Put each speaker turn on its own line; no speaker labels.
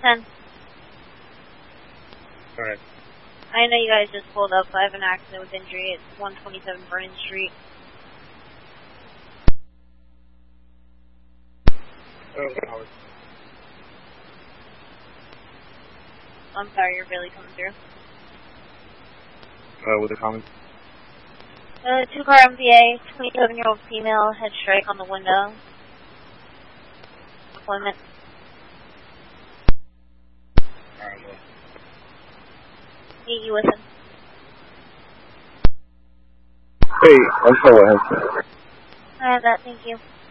10.
Alright.
I know you guys just pulled up. I have an accident with injury. It's 127 Vernon Street.
Oh,
I'm sorry, you're really coming through.
with the comments?
2-car MVA, 27-year-old female, head strike on the window. Deployment.
Alright, well.
Meet you with him.
Hey, I'm sorry what happened.
I have that, thank you.